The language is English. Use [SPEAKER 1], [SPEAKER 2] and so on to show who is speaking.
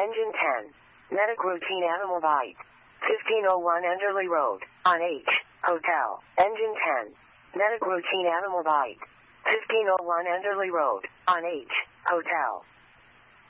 [SPEAKER 1] Engine 10. Medic routine animal bite. 1501 Enderley Road, on H, Hotel. Engine 10. Medic routine animal bite. 1501 Enderley Road, on H, Hotel.